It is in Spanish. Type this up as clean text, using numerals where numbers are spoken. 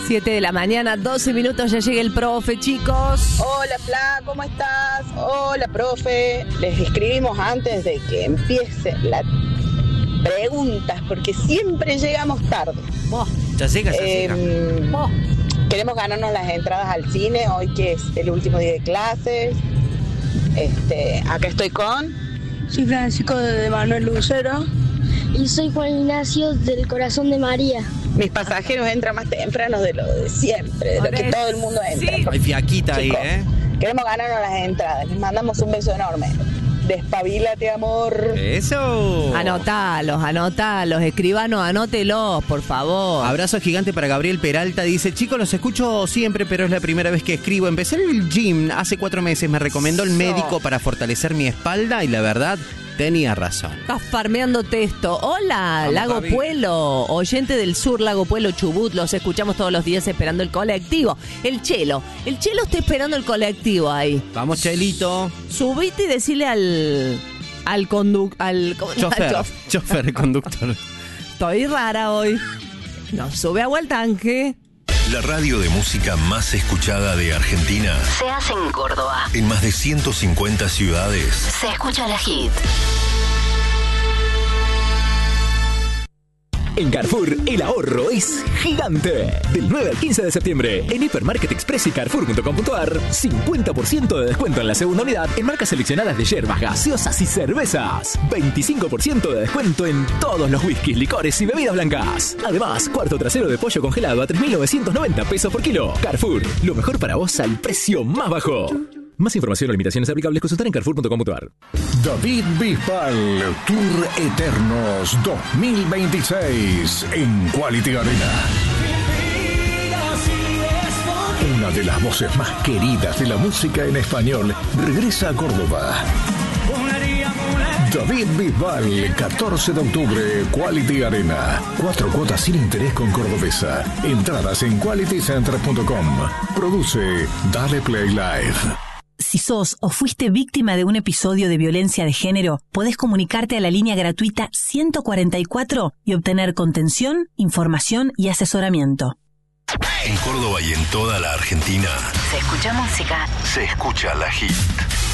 7 de la mañana, 12 minutos, ya llega el profe, chicos. Hola, Fla, ¿cómo estás? Hola, profe. Les escribimos antes de que empiece las preguntas, porque siempre llegamos tarde. Ya llega. Queremos ganarnos las entradas al cine, hoy que es el último día de clases. Acá estoy con... Soy Francisco de Manuel Lucero. Y soy Juan Ignacio del Corazón de María. Mis pasajeros entran más temprano de lo de siempre, de lo que todo el mundo entra. Sí. Hay fiaquita ahí, Chicos, ¿eh? queremos ganarnos las entradas. Les mandamos un beso enorme. Despabilate, amor. Eso. Anotalos, escribanos, anótelos, por favor. Abrazo gigante para Gabriel Peralta. Dice, chicos, los escucho siempre, pero es la primera vez que escribo. Empecé el gym hace 4 meses. Me recomendó el médico para fortalecer mi espalda y la verdad, tenía razón. Estás farmeando texto. Hola, Vamos, Lago Javi. Puelo, oyente del sur, Lago Puelo, Chubut. Los escuchamos todos los días esperando el colectivo. El Chelo está esperando el colectivo ahí. Vamos, Chelito. Subite y decile al Chofer, conductor. Estoy rara hoy. No sube agua al tanque. La radio de música más escuchada de Argentina. Se hace en Córdoba. En más de 150 ciudades. Se escucha la hit. En Carrefour, el ahorro es gigante. Del 9 al 15 de septiembre, en Hipermarket Express y Carrefour.com.ar, 50% de descuento en la segunda unidad en marcas seleccionadas de yerbas, gaseosas y cervezas. 25% de descuento en todos los whiskies, licores y bebidas blancas. Además, cuarto trasero de pollo congelado a 3.990 pesos por kilo. Carrefour, lo mejor para vos al precio más bajo. Más información o limitaciones aplicables, consultar en Carrefour.com.ar. David Bisbal, Tour Eternos 2026 en Quality Arena. Una de las voces más queridas de la música en español regresa a Córdoba. David Bisbal, 14 de octubre, Quality Arena. 4 cuotas sin interés con Cordobesa. Entradas en qualitycenter.com. Produce Dale Play Live. Si sos o fuiste víctima de un episodio de violencia de género, podés comunicarte a la línea gratuita 144 y obtener contención, información y asesoramiento. En Córdoba y en toda la Argentina. Se escucha música. Se escucha la hit.